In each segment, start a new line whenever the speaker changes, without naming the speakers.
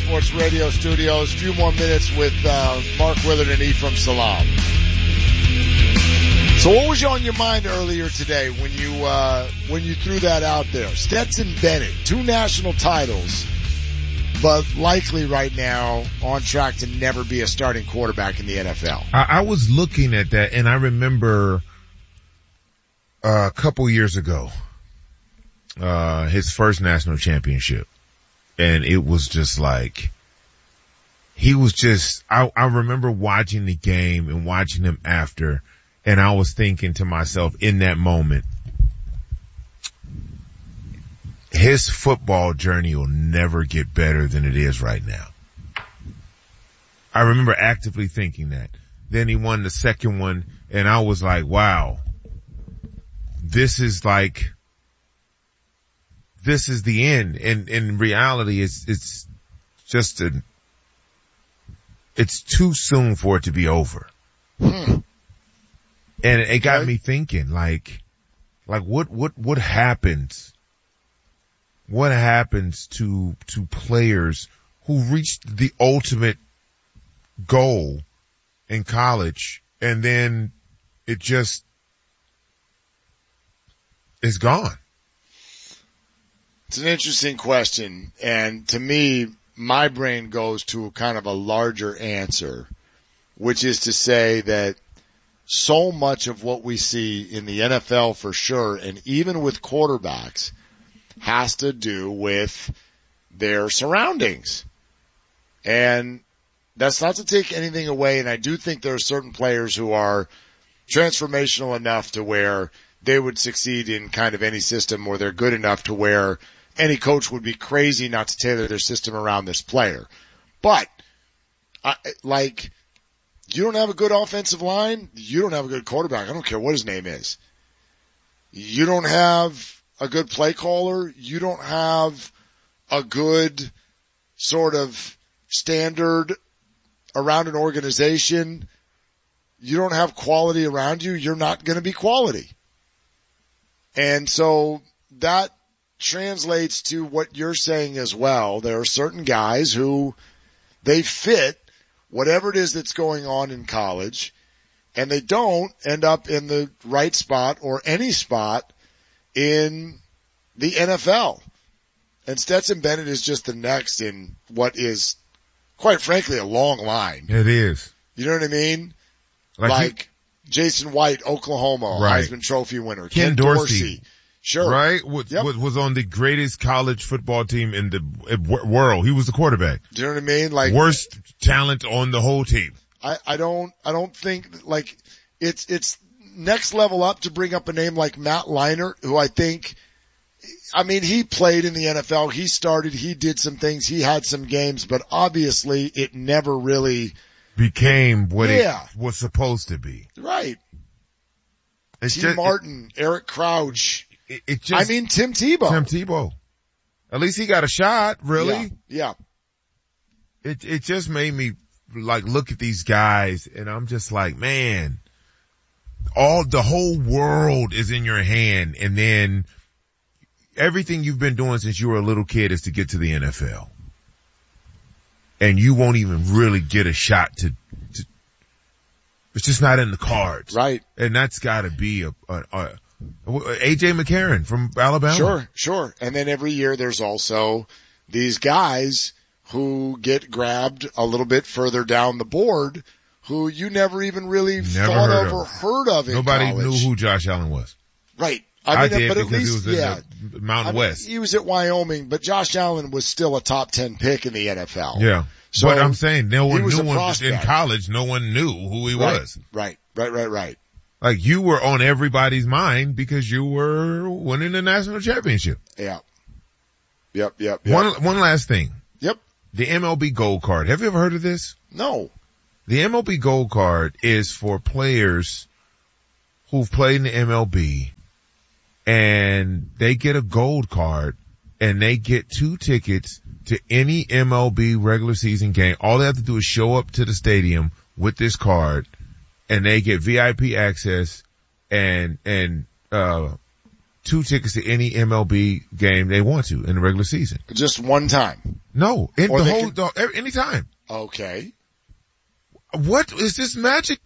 Sports Radio studios. A few more minutes with Mark Willard and Ephraim Salaam. So what was on your mind earlier today when you threw that out there? Stetson Bennett, 2 national titles, but likely right now on track to never be a starting quarterback in the NFL.
I was looking at that, and I remember a couple years ago, his first national championship. And it was just like, I remember watching the game and watching him after, and I was thinking to myself in that moment, his football journey will never get better than it is right now. I remember actively thinking that. Then he won the second one, and I was like, wow, this is the end. And in reality, it's too soon for it to be over. And it got me thinking, like what happens? What happens to players who reached the ultimate goal in college and then it just is gone?
It's an interesting question, and to me, my brain goes to kind of a larger answer, which is to say that so much of what we see in the NFL for sure, and even with quarterbacks, has to do with their surroundings. And that's not to take anything away, and I do think there are certain players who are transformational enough to where they would succeed in kind of any system, or they're good enough to where any coach would be crazy not to tailor their system around this player. But, you don't have a good offensive line, you don't have a good quarterback. I don't care what his name is. You don't have a good play caller. You don't have a good sort of standard around an organization. You don't have quality around you. You're not going to be quality. And so that translates to what you're saying as well. There are certain guys who they fit whatever it is that's going on in college, and they don't end up in the right spot or any spot in the NFL. And Stetson Bennett is just the next in what is, quite frankly, a long line.
It is.
You know what I mean? Like Jason White, Oklahoma,
right.
Heisman Trophy winner.
Ken Dorsey.
Sure.
Right? Was on the greatest college football team in the world. He was the quarterback.
Do you know what I mean? Like,
worst talent on the whole team.
I don't think, it's next level up to bring up a name like Matt Leinart, who he played in the NFL. He started, he did some things, he had some games, but obviously it never really
became what it was supposed to be.
Right. T. Martin, Eric Crouch. Tim Tebow.
Tim Tebow. At least he got a shot, really.
Yeah.
It just made me look at these guys, and I'm just like, man, the whole world is in your hand, and then everything you've been doing since you were a little kid is to get to the NFL. And you won't even really get a shot to it's just not in the cards.
Right.
And that's gotta be A.J. McCarron from Alabama.
Sure. And then every year there's also these guys who get grabbed a little bit further down the board who you never even really thought of or heard of in
Nobody
college.
knew who Josh Allen was.
Right.
I did,
but at
because
least,
he was in the Mountain West.
He was at Wyoming, but Josh Allen was still a top 10 pick in the NFL.
Yeah. So but I'm saying no one knew in college, no one knew who he was.
Right.
Like, you were on everybody's mind because you were winning the national championship.
Yeah. Yep.
One last thing.
Yep.
The MLB Gold Card. Have you ever heard of this?
No.
The MLB Gold Card is for players who've played in the MLB, and they get a gold card, and they get 2 tickets to any MLB regular season game. All they have to do is show up to the stadium with this card, and they get VIP access and 2 tickets to any MLB game they want to in the regular season.
Just one time?
No, anytime.
Okay.
What is this magic?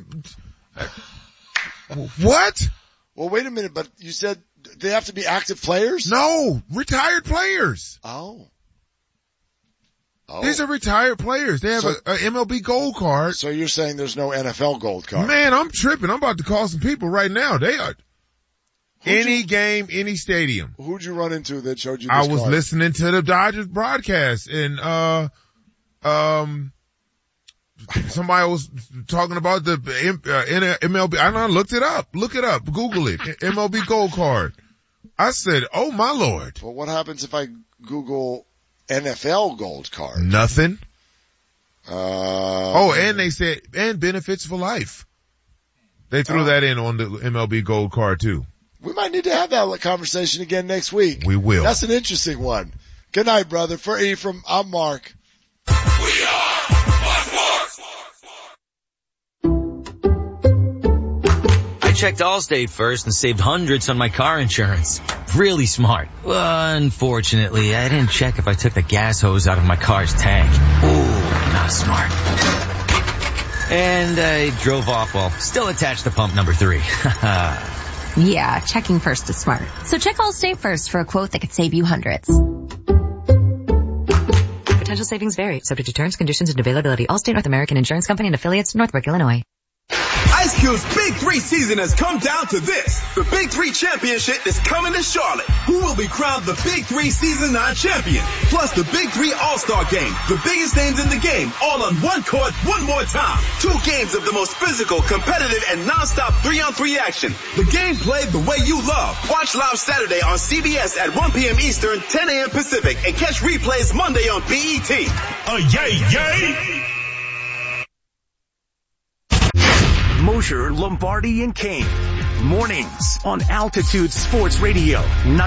What?
Well, wait a minute, but you said they have to be active players?
No, retired players.
Oh.
These are retired players. They have a MLB gold card.
So you're saying there's no NFL gold card?
Man, I'm tripping. I'm about to call some people right now. They are game, any stadium.
Who'd you run into that showed you this
I was
card?
listening to the Dodgers broadcast and, somebody was talking about the MLB. I looked it up. Look it up. Google it. MLB gold card. I said, oh my Lord.
Well, what happens if I Google NFL gold card?
Nothing. And they said, and benefits for life. They threw that in on the MLB gold card too.
We might need to have that conversation again next week.
We will.
That's an interesting one. Good night, brother. For Ephraim, I'm Mark.
We are Mark. I checked Allstate first and saved hundreds on my car insurance. Really smart. Unfortunately, I didn't check if I took the gas hose out of my car's tank. Ooh, not smart. And I drove off while still attached to pump number 3.
Yeah, checking first is smart. So check Allstate first for a quote that could save you hundreds. Potential savings vary, subject to terms, conditions, and availability. Allstate North American Insurance Company and affiliates, Northbrook, Illinois.
Ice Cube's Big 3 season has come down to this. The Big 3 Championship is coming to Charlotte. Who will be crowned the Big 3 Season 9 champion? Plus the Big 3 All-Star Game. The biggest names in the game, all on one court, one more time. 2 games of the most physical, competitive, and non-stop 3-on-3 action. The game played the way you love. Watch live Saturday on CBS at 1 p.m. Eastern, 10 a.m. Pacific, and catch replays Monday on BET. Yay!
Mosher, Lombardi, and Kane. Mornings on Altitude Sports Radio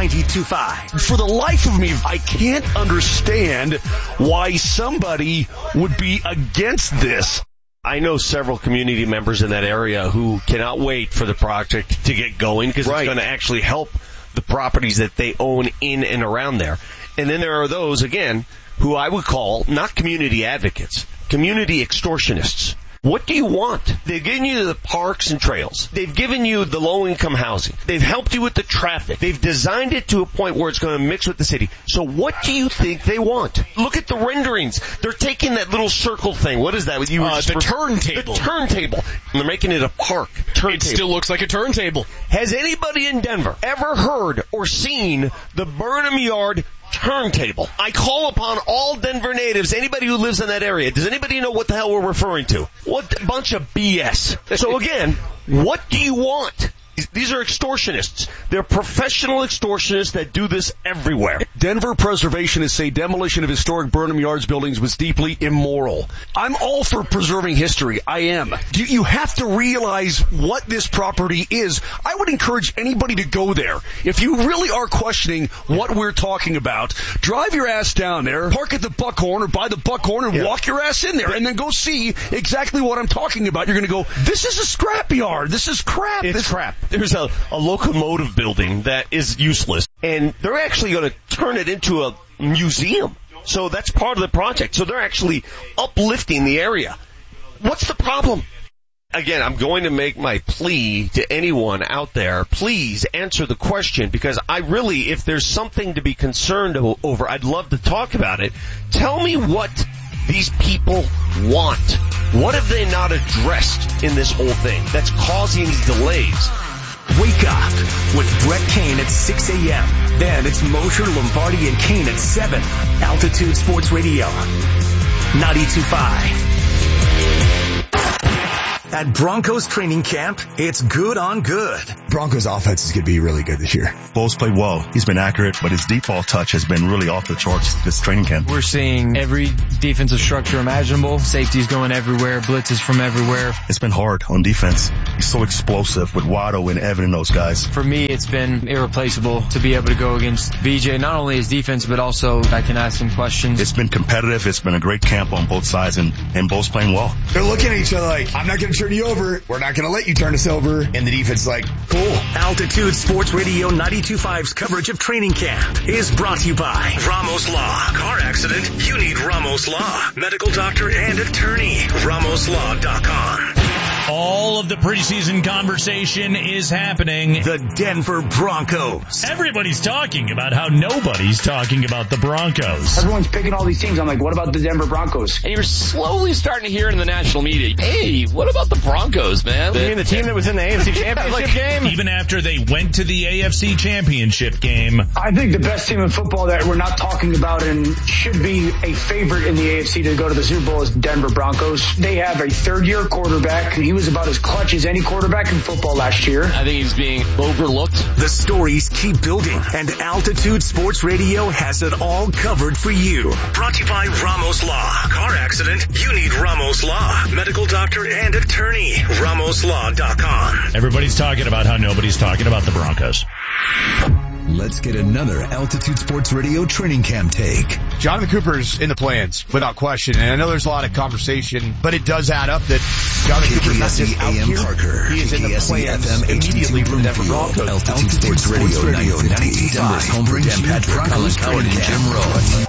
92.5.
For the life of me, I can't understand why somebody would be against this. I know several community members in that area who cannot wait for the project to get going because it's going to actually help the properties that they own in and around there. And then there are those, again, who I would call not community advocates, community extortionists. What do you want? They've given you the parks and trails. They've given you the low-income housing. They've helped you with the traffic. They've designed it to a point where it's going to mix with the city. So what do you think they want? Look at the renderings. They're taking that little circle thing. What is that?
The turntable.
The turntable. And they're making it a park. Turntable.
It still looks like a turntable.
Has anybody in Denver ever heard or seen the Burnham Yard turntable? I call upon all Denver natives, anybody who lives in that area. Does anybody know what the hell we're referring to? What bunch of BS. So again, what do you want? These are extortionists. They're professional extortionists that do this everywhere.
Denver preservationists say demolition of historic Burnham Yards buildings was deeply immoral. I'm all for preserving history. I am. You have to realize what this property is. I would encourage anybody to go there. If you really are questioning what we're talking about, drive your ass down there, park at the Buckhorn or by the Buckhorn and walk your ass in there and then go see exactly what I'm talking about. You're going to go, this is a scrapyard. This is crap.
It's crap. There's a locomotive building that is useless, and they're actually going to turn it into a museum. So that's part of the project. So they're actually uplifting the area. What's the problem? Again, I'm going to make my plea to anyone out there. Please answer the question, because I really, if there's something to be concerned over, I'd love to talk about it. Tell me what these people want. What have they not addressed in this whole thing that's causing these delays?
Wake up with Brett Kane at 6 a.m. Then it's Mosher, Lombardi, and Kane at 7. Altitude Sports Radio 92.5. At Broncos training camp, it's good on good.
Broncos offense is going to be really good this year.
Bo's played well. He's been accurate, but his deep ball touch has been really off the charts this training camp.
We're seeing every defensive structure imaginable. Safeties going everywhere. Blitzes from everywhere.
It's been hard on defense. He's so explosive with Waddle and Evan and those guys.
For me, it's been irreplaceable to be able to go against BJ, not only his defense, but also I can ask him questions.
It's been competitive. It's been a great camp on both sides, and Bo's playing well.
They're looking at each other like, I'm not going to turn you over. We're not going to let you turn us over. And the defense is like, cool.
Altitude Sports Radio 92.5's coverage of training camp is brought to you by Ramos Law. Car accident? You need Ramos Law. Medical doctor and attorney. RamosLaw.com.
All of the preseason conversation is happening.
The Denver Broncos.
Everybody's talking about how nobody's talking about the Broncos.
Everyone's picking all these teams. I'm like, what about the Denver Broncos?
And you're slowly starting to hear in the national media, hey, what about the Broncos, man?
You mean the team that was in the AFC Championship game?
Even after they went to the AFC Championship game.
I think the best team in football that we're not talking about and should be a favorite in the AFC to go to the Super Bowl is Denver Broncos. They have a third-year quarterback, and he was about as clutch as any quarterback in football last year.
I think he's being overlooked.
The stories keep building, and Altitude Sports Radio has it all covered for you. Brought to you by Ramos Law. Car accident? You need Ramos Law. Medical doctor and attorney. RamosLaw.com.
Everybody's talking about how nobody's talking about the Broncos.
Let's get another Altitude Sports Radio training camp take.
Jonathan Cooper's in the plans, without question. And I know there's a lot of conversation, but it does add up that Jonathan Cooper's not just out here.
Parker,
he is in the plans
FM
immediately for the Denver Broncos.
Altitude Sports Radio 92.5. Denver's home for Dan Patrick, Colin Coward, and Jim Rose.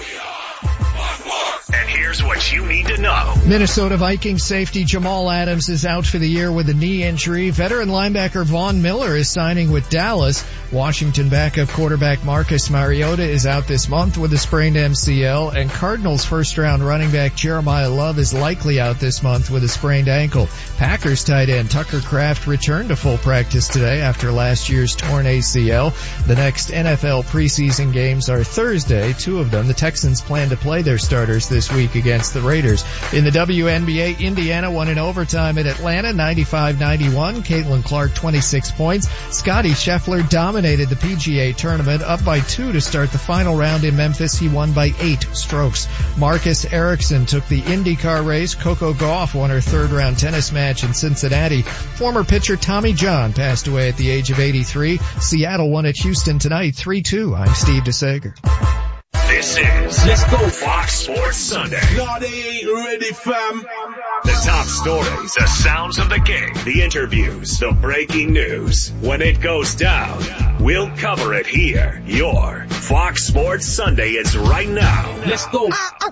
And here's what you need to know.
Minnesota Vikings safety Jamal Adams is out for the year with a knee injury. Veteran linebacker Von Miller is signing with Dallas. Washington backup quarterback Marcus Mariota is out this month with a sprained MCL. And Cardinals first-round running back Jeremiah Love is likely out this month with a sprained ankle. Packers tight end Tucker Kraft returned to full practice today after last year's torn ACL. The next NFL preseason games are Thursday. Two of them, the Texans plan to play their starters this week against the Raiders. In the WNBA, Indiana won in overtime at Atlanta, 95-91. Caitlin Clark, 26 points. Scottie Scheffler dominated the PGA tournament, up by 2 to start the final round in Memphis. He won by 8 strokes. Marcus Ericsson took the IndyCar race. Coco Gauff won her third-round tennis match in Cincinnati. Former pitcher Tommy John passed away at the age of 83. Seattle won at Houston tonight, 3-2. I'm Steve DeSager.
This is Let's Go Fox Sports Sunday.
No, they ain't ready, fam.
The top stories, the sounds of the game, the interviews, the breaking news. When it goes down, we'll cover it here. Your Fox Sports Sunday is right now. Let's go.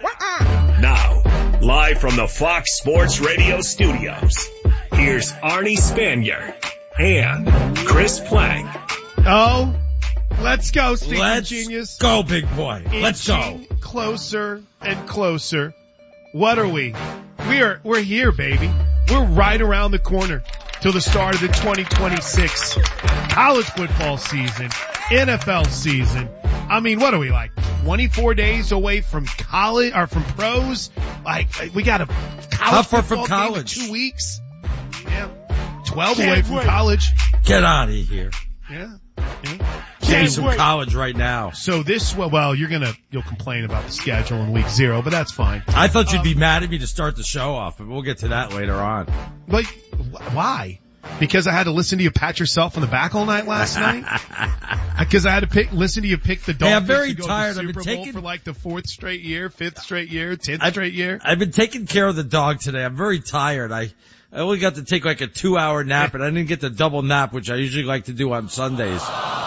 Now, live from the Fox Sports Radio studios, here's Arnie Spanier and Chris Plank.
Oh, let's go, Steve Genius.
Go, big boy. Let's go.
Closer and closer. What are we? We're here, baby. We're right around the corner till the start of the 2026 college football season, NFL season. I mean, what are we, like 24 days away from college or from pros? Like, we got a college
How far
football
from college?
Game in 2 weeks. Yeah. 12 away from college.
Get out of here.
Yeah.
Getting some college right now.
So well, you'll complain about the schedule in week 0, but that's fine.
I thought you'd be mad at me to start the show off, but we'll get to that later on.
But why? Because I had to listen to you pat yourself on the back all night last night? Because I had to listen to you pick the Dolphins
I'm very
to go
tired.
to the Super Bowl for like the 4th straight year, 5th straight year, 10th straight year.
I've been taking care of the dog today. I'm very tired. I only got to take like a 2-hour nap, and I didn't get the double nap, which I usually like to do on Sundays.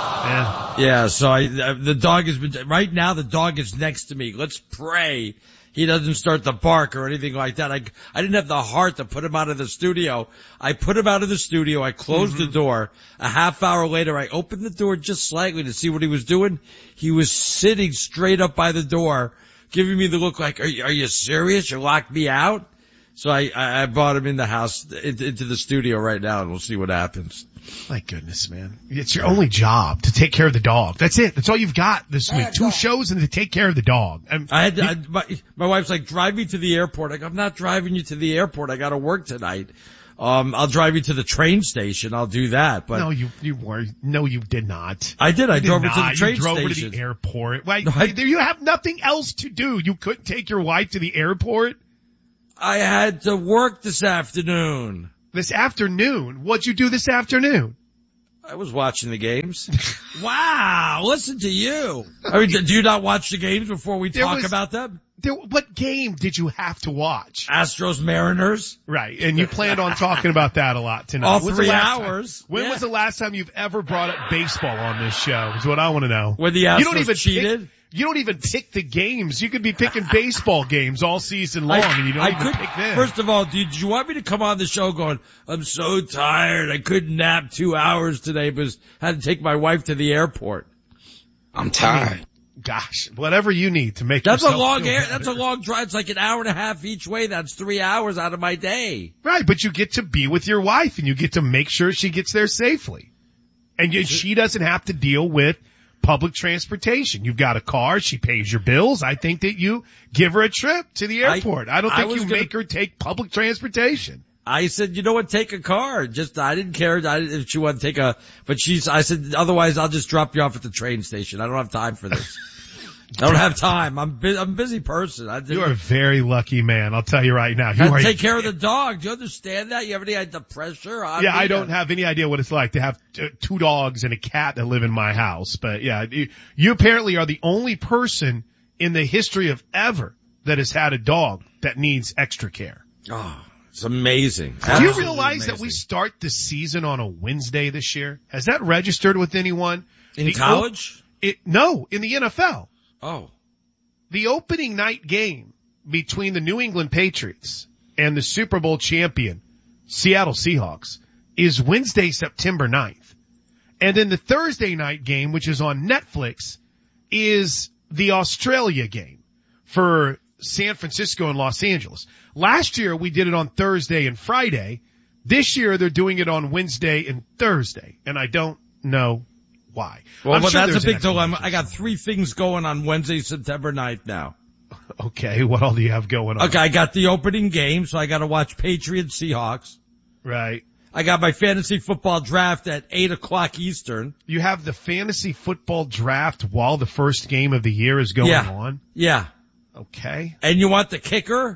Yeah, so the dog has been, right now the dog is next to me. Let's pray he doesn't start to bark or anything like that. I didn't have the heart to put him out of the studio. I put him out of the studio. I closed the door. A half hour later, I opened the door just slightly to see what he was doing. He was sitting straight up by the door, giving me the look like, are you serious? You locked me out? So I brought him in the house, into the studio right now, and we'll see what happens.
My goodness, man. It's your only job to take care of the dog. That's it. That's all you've got this week. 2 shows and to take care of the dog.
My wife's like, drive me to the airport. I go, I'm not driving you to the airport. I gotta work tonight. I'll drive you to the train station. I'll do that. But
no, you were. No, you did not.
I did. I drove her to the train
station. You drove her to the airport. Wait, you have nothing else to do. You couldn't take your wife to the airport?
I had to work this afternoon.
This afternoon? What'd you do this afternoon?
I was watching the games. Wow, listen to you. I mean, do you not watch the games before we talk about them?
What game did you have to watch?
Astros Mariners.
Right, and you planned on talking about that a lot tonight.
All 3 hours.
When was the last time you've ever brought up baseball on this show is what I want to know.
When the Astros cheated?
You don't even pick the games. You could be picking baseball games all season long, and you don't even pick them.
First of all, did you want me to come on the show going, I'm so tired, I couldn't nap 2 hours today because I had to take my wife to the airport.
I'm tired.
Gosh, whatever you need to make
That's
yourself
a long
feel
That's a long drive. It's like an hour and a half each way. That's 3 hours out of my day.
Right, but you get to be with your wife, and you get to make sure she gets there safely. And she doesn't have to deal with public transportation. You've got a car. She pays your bills. I think that you give her a trip to the airport. I don't think you make her take public transportation.
I said, you know what, take a car. I didn't care if she wanted to take I said, otherwise I'll just drop you off at the train station. I don't have time for this. I don't have time. I'm a busy person.
You're a very lucky man. I'll tell you right now.
You take care of the dog. Do you understand that? You have any idea the pressure?
I don't have any idea what it's like to have 2 dogs and a cat that live in my house. But yeah, you apparently are the only person in the history of ever that has had a dog that needs extra care.
Oh, it's amazing.
Do you realize that we start the season on a Wednesday this year? Has that registered with anyone?
In college?
No, in the NFL.
Oh.
The opening night game between the New England Patriots and the Super Bowl champion Seattle Seahawks is Wednesday, September 9th. And then the Thursday night game, which is on Netflix, is the Australia game for San Francisco and Los Angeles. Last year we did it on Thursday and Friday. This year they're doing it on Wednesday and Thursday. And I don't know why.
Well, that's a big dilemma. I got 3 things going on Wednesday, September 9th now.
Okay, what all do you have going on?
Okay, I got the opening game, so I got to watch Patriots Seahawks.
Right.
I got my fantasy football draft at 8 o'clock Eastern.
You have the fantasy football draft while the first game of the year is going on?
Yeah.
Okay.
And you want the kicker?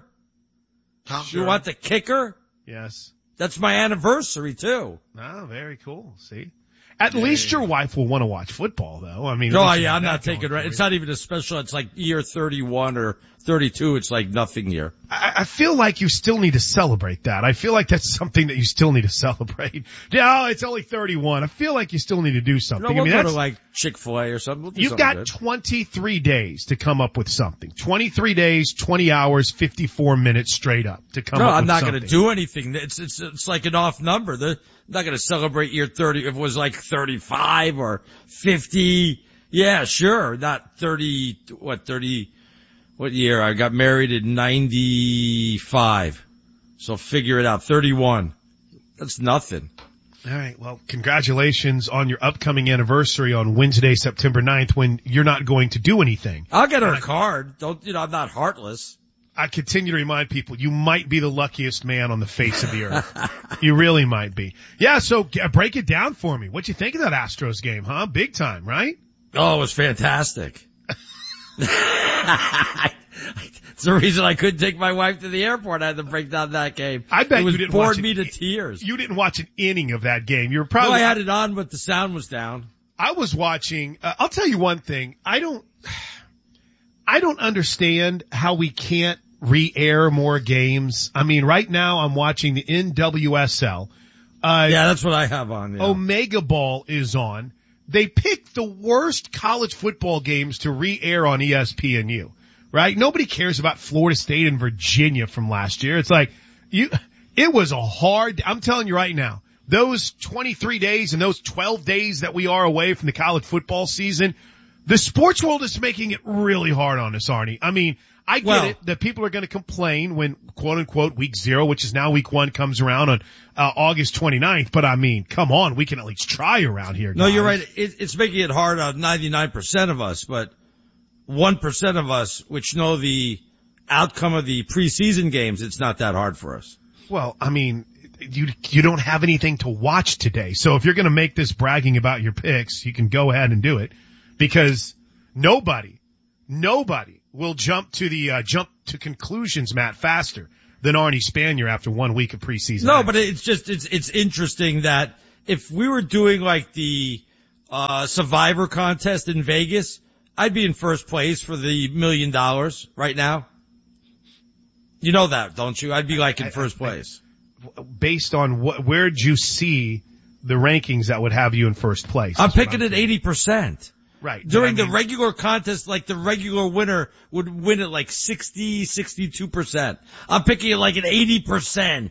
Sure.
You want the kicker?
Yes.
That's my anniversary too.
Oh, very cool. See? At least your wife will want to watch football, though. I mean,
I'm not taking it. It's not even a special. It's like year 31 or 32. It's like nothing year.
I feel like you still need to celebrate that. I feel like that's something that you still need to celebrate. No, it's only 31. I feel like you still need to do something.
We'll go to like Chick-fil-A or something.
You've got 23 days to come up with something. 23 days, 20 hours, 54 minutes straight up to come up with something.
No, I'm not going to do anything. It's like an off number. I'm not going to celebrate year 30 if it was like 35 or 50. Yeah, sure. Not 30, what year? I got married in 95. So figure it out. 31. That's nothing.
All right. Well, congratulations on your upcoming anniversary on Wednesday, September 9th, when you're not going to do anything.
I'll get her a card. I'm not heartless.
I continue to remind people, you might be the luckiest man on the face of the earth. You really might be. Yeah, so break it down for me. What'd you think of that Astros game, huh? Big time, right?
Oh, it was fantastic. It's the reason I couldn't take my wife to the airport. I had to break down that game.
I bet you didn't
bored me to tears.
You didn't watch an inning of that game. You were probably.
No, I had it on, but the sound was down.
I was watching. I'll tell you one thing. I don't understand how we can't re-air more games. I mean, right now I'm watching the NWSL.
Yeah, that's what I have on. Yeah.
Omega Ball is on. They picked the worst college football games to re-air on ESPNU, right? Nobody cares about Florida State and Virginia from last year. It's like, it was I'm telling you right now, those 23 days and those 12 days that we are away from the college football season, the sports world is making it really hard on us, Arnie. I mean, I get it that people are going to complain when, quote unquote, week 0, which is now week 1, comes around on August 29th. But I mean, come on, we can at least try around here, guys.
No, you're right. It's making it hard on 99% of us, but 1% of us, which know the outcome of the preseason games, it's not that hard for us.
Well, I mean, you don't have anything to watch today. So if you're going to make this bragging about your picks, you can go ahead and do it, because nobody will jump to conclusions, Matt, faster than Arnie Spanier after 1 week of preseason.
No, but it's interesting that if we were doing like the Survivor contest in Vegas, I'd be in first place for the $1 million right now. You know that, don't you? I'd be like in first place.
Based on where'd you see the rankings that would have you in first place?
I'm picking at 80%.
Right.
During the regular contest, like the regular winner would win at like 62%. I'm picking it like at 80%.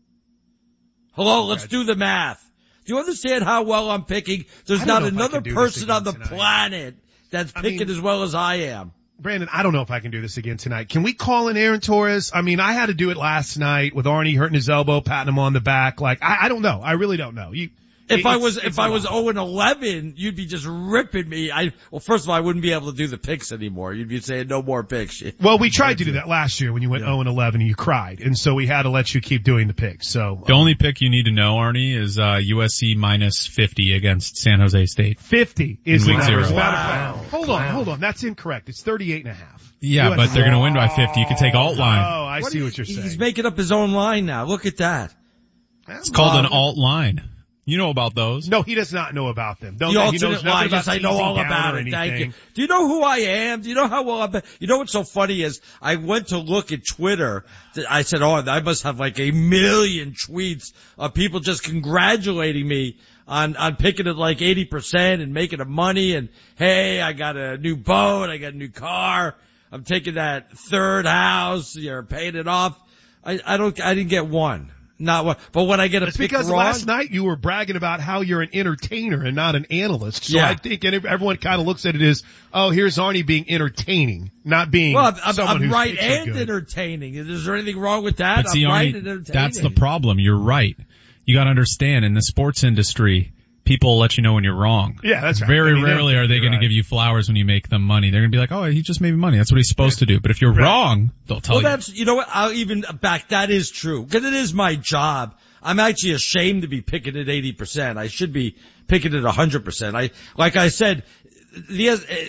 Hello, let's do the math. Do you understand how well I'm picking? There's not another person on the planet that's picking as well as I am.
Brandon, I don't know if I can do this again tonight. Can we call in Aaron Torres? I mean, I had to do it last night with Arnie hurting his elbow, patting him on the back. Like, I don't know. I really don't know.
If I was 0-11, you'd be just ripping me. Well, first of all, I wouldn't be able to do the picks anymore. You'd be saying no more picks.
Well, we tried to do that last year when you went 0-11 and you cried. And so we had to let you keep doing the picks. So
the only pick you need to know, Arnie, is USC minus 50 against San Jose State.
50 is
week 0.
Wow. Hold on. That's incorrect. It's 38.5.
Yeah, USC. But they're going to win by 50. You can take alt line.
Oh, I see what you're saying.
He's making up his own line now. Look at that.
It's called an alt line. You know about those?
No, he does not know about them.
The alternate line, yes, I know all about it. Thank you. Do you know who I am? Do you know how well I'm? You know what's so funny is I went to look at Twitter. I said, oh, I must have like 1 million tweets of people just congratulating me on picking it like 80% and making the money. And hey, I got a new boat. I got a new car. I'm taking that third house. You're paying it off. I didn't get one. Not one. But when I get a pick
because
wrong,
last night you were bragging about how you're an entertainer and not an analyst. So I think everyone kind of looks at it as, oh, here's Arnie being entertaining, not being
I'm right and entertaining. Is there anything wrong with that?
I'm right and entertaining. That's the problem. You're right. You got to understand, in the sports industry, people let you know when you're wrong.
Yeah, that's right.
Very rarely are they going to give you flowers when you make them money. They're going to be like, oh, he just made me money. That's what he's supposed to do. But if you're wrong, they'll tell you.
You know what? I'll even back. That is true. Because it is my job. I'm actually ashamed to be picking at 80%. I should be picking at 100%. Like I said, the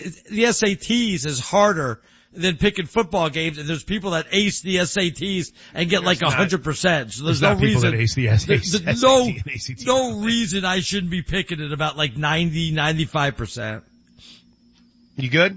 SATs is harder than picking football games, and there's people that ace the SATs and get like 100%. So there's no reason.
That ace the SATs.
No reason I shouldn't be picking it about like 90-95%.
You good?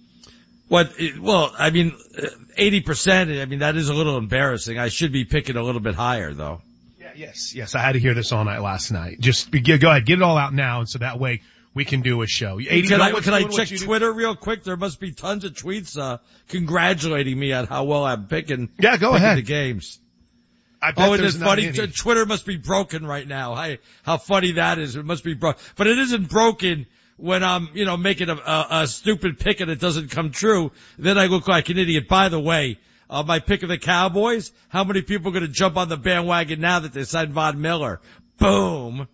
Well, I mean, 80%. I mean, that is a little embarrassing. I should be picking a little bit higher, though.
Yeah, yes. I had to hear this all night last night. Just go ahead, get it all out now, and so that way we can do a show.
Can I check Twitter real quick? There must be tons of tweets congratulating me on how well I'm picking.
Yeah, go ahead.
The games.
I bet
it's funny. Twitter must be broken right now. How funny that is. It must be broken, but it isn't broken when I'm making a stupid pick and it doesn't come true. Then I look like an idiot. By the way, my pick of the Cowboys. How many people are going to jump on the bandwagon now that they signed Von Miller? Boom.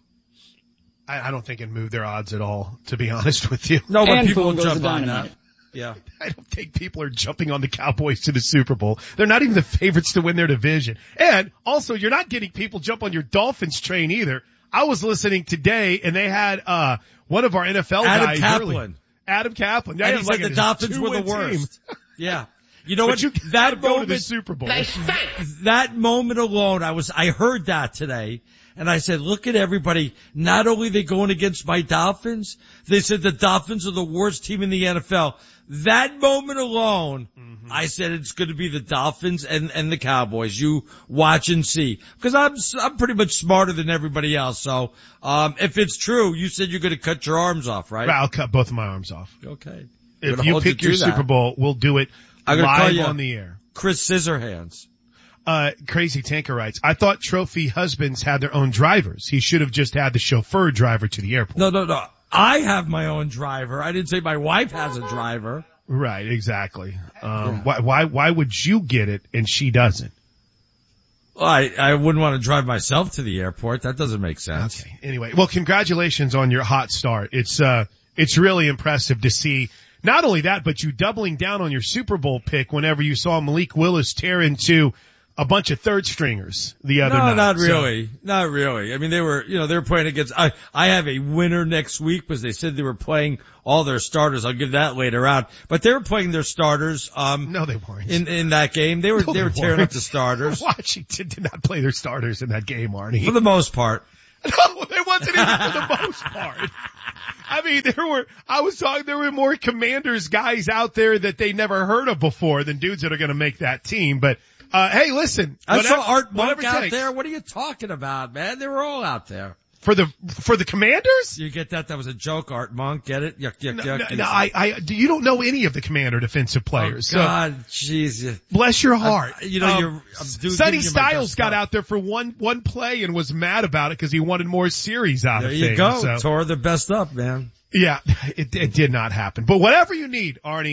I don't think it moved their odds at all, to be honest with you.
No, but people will jump on that. Yeah.
I don't think people are jumping on the Cowboys to the Super Bowl. They're not even the favorites to win their division. And also, you're not getting people jump on your Dolphins train either. I was listening today and they had, one of our NFL guys. Adam Kaplan.
And he said the Dolphins were the worst. Yeah. You know what?
That moment, go to the Super Bowl.
That moment alone, I heard that today. And I said, look at everybody. Not only are they going against my Dolphins, they said the Dolphins are the worst team in the NFL. That moment alone, I said it's going to be the Dolphins and the Cowboys. You watch and see. Because I'm pretty much smarter than everybody else. So, if it's true, you said you're going to cut your arms off, right?
I'll cut both of my arms off.
Okay.
If you pick your Super Bowl, we'll do it live on the air.
Chris Scissorhands.
Crazy Tanker writes, I thought trophy husbands had their own drivers. He should have just had the chauffeur driver to the airport.
No. I have my own driver. I didn't say my wife has a driver.
Right, exactly. Why would you get it and she doesn't?
Well, I wouldn't want to drive myself to the airport. That doesn't make sense.
Okay. Anyway, well, congratulations on your hot start. It's really impressive to see. Not only that, but you doubling down on your Super Bowl pick whenever you saw Malik Willis tear into a bunch of third stringers the other night.
No, not really. Not really. I mean, they were playing against, I have a winner next week because they said they were playing all their starters. I'll give that later on. But they were playing their starters,
no, they weren't.
In that game. They were tearing up the starters.
Washington did not play their starters in that game, Arnie.
For the most part.
No, wasn't even for the most part. I mean, there were more Commanders guys out there that they never heard of before than dudes that are going to make that team. But, hey, listen.
I saw Art Monk out there. What are you talking about, man? They were all out there.
For the Commanders?
You get that? That was a joke, Art Monk. Get it? Yuck, yuck, yuck.
No, you don't know any of the Commander defensive players.
Oh, God, jeez.
Bless your heart.
Sonny
Styles got out there for one play and was mad about it because he wanted more series out of things.
There you go. Tore the best up, man.
Yeah, it did not happen. But whatever you need, Arnie.